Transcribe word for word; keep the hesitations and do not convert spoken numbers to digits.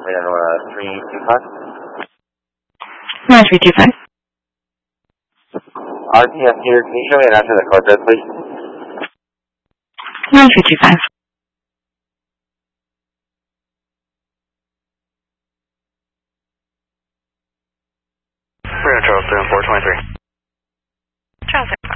Aurora three two five. nine three two five. R P S here, can you show me an after the code code, please? nine three two five. We're in Charles three one four twenty-three. Charles